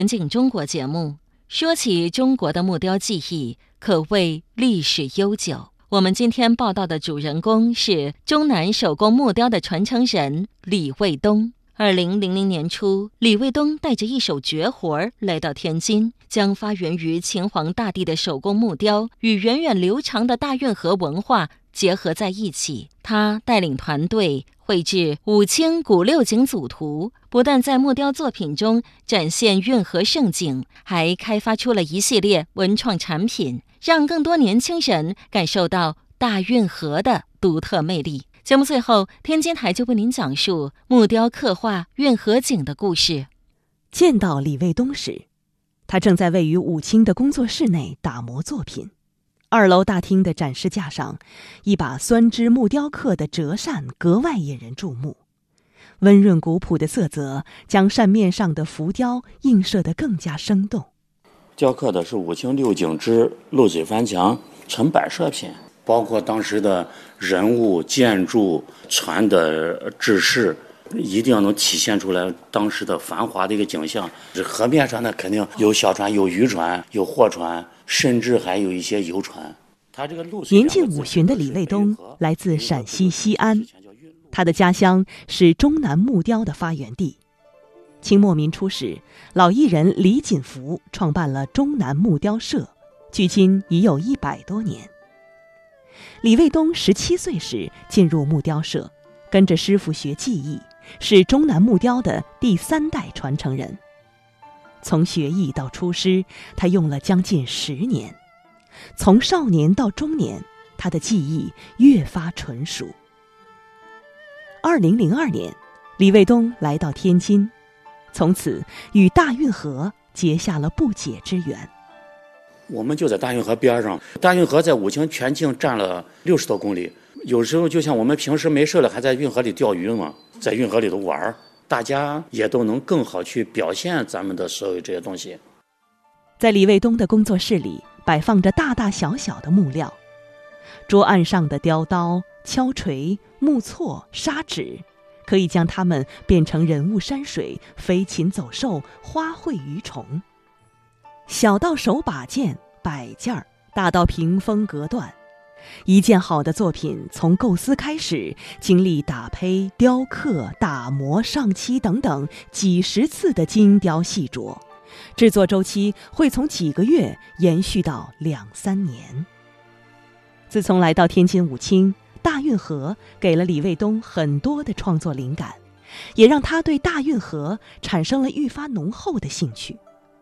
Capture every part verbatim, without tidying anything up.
环境中国节目，说起中国的木雕技艺，可谓历史悠久。我们今天报道的主人公是中南手工木雕的传承人李卫东。二零零零年初，李卫东带着一手绝活来到天津，将发源于秦皇大帝的手工木雕与源远流长的大运河文化结合在一起。他带领团队绘制五清古六景组图，不但在木雕作品中展现运河盛景，还开发出了一系列文创产品，让更多年轻人感受到大运河的独特魅力。节目最后，天津台就为您讲述木雕刻画运河景的故事。 见到李卫东时，他正在位于武清的工作室内打磨作品。二楼大厅的展示架上，一把酸枝木雕刻的折扇格外引人注目，温润古朴的色泽将扇面上的浮雕映射得更加生动。 雕刻的是武清六景之漏水翻墙纯摆设品，包括当时的人物、建筑、船的制式，一定要能体现出来当时的繁华的一个景象。这河面上呢，肯定有小船、有渔船、有货船，甚至还有一些游船。他这个路年近五旬的李卫东来自陕西西安，他的家乡是中南木雕的发源地。清末民初时，老艺人李锦福创办了中南木雕社，距今已有一百多年。李卫东十七岁时进入木雕社，跟着师傅学技艺，是中南木雕的第三代传承人。从学艺到出师，他用了将近十年。从少年到中年，他的技艺越发纯熟。二零零二年，李卫东来到天津，从此与大运河结下了不解之缘。 我们就在大运河边上，大运河在武清全境占了六十多公里。有时候就像我们平时没事了，还在运河里钓鱼嘛，在运河里头玩，大家也都能更好去表现咱们的所有这些东西。 在李卫东的工作室里，摆放着大大小小的木料，桌案上的雕刀、敲锤、木锉、砂纸，可以将它们变成人物山水、飞禽走兽、花卉鱼虫。小到手把件、摆件儿，大到屏风隔断，一件好的作品从构思开始，经历打胚、雕刻、打磨、上漆等等几十次的精雕细琢，制作周期会从几个月延续到两三年。自从来到天津武清，大运河给了李卫东很多的创作灵感，也让他对大运河产生了愈发浓厚的兴趣。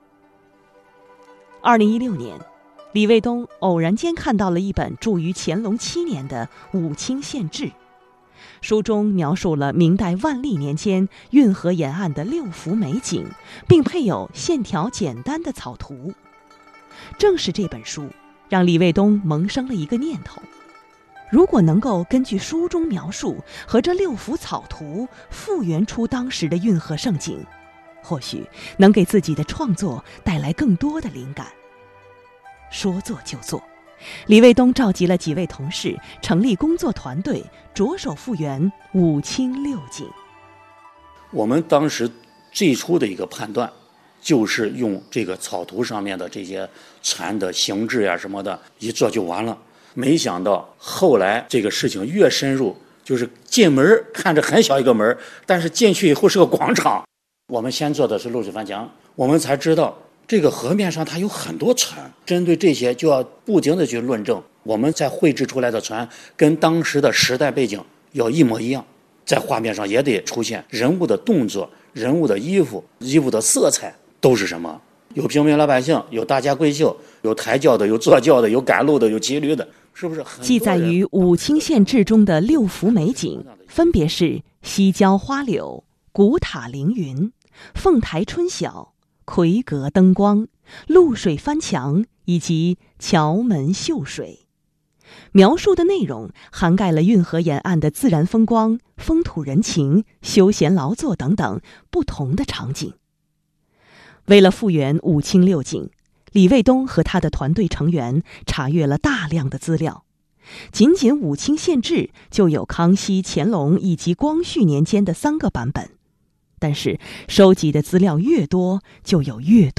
二零一六年，李卫东偶然间看到了一本著于乾隆七年的《武清县志》，书中描述了明代万历年间运河沿岸的六幅美景，并配有线条简单的草图。正是这本书让李卫东萌生了一个念头：如果能够根据书中描述和这六幅草图复原出当时的运河盛景，或许能给自己的创作带来更多的灵感。说做就做，李卫东召集了几位同事，成立工作团队，着手复原武清六景。 我们当时最初的一个判断，就是用这个草图上面的这些船的形制呀、什么的，一做就完了。没想到后来这个事情越深入，就是进门看着很小一个门，但是进去以后是个广场。我们先做的是漏水翻墙，我们才知道这个河面上它有很多船，针对这些就要不停的去论证，我们在绘制出来的船跟当时的时代背景要一模一样，在画面上也得出现人物的动作、人物的衣服、衣服的色彩都是什么，有平民老百姓，有大家闺秀，有抬轿的，有坐轿的，有赶路的，有骑驴的，是不是？ 记载于《武清县志》中的六幅美景，分别是西郊花柳、古塔凌云、凤台春晓、葵阁灯光、露水翻墙以及桥门秀水。描述的内容涵盖了运河沿岸的自然风光、风土人情、休闲劳作等等不同的场景。为了复原武清六景，李卫东和他的团队成员查阅了大量的资料。仅仅《武清县志》就有康熙、乾隆以及光绪年间的三个版本。 但是收集的资料越多，就有越多